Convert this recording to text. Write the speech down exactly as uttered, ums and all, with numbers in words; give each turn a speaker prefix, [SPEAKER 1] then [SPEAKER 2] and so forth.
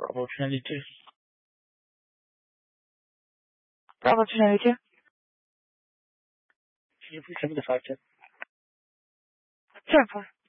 [SPEAKER 1] Bravo two ninety-two.
[SPEAKER 2] Bravo two ninety-two.
[SPEAKER 1] Can you please send me the five tip?
[SPEAKER 2] Sure,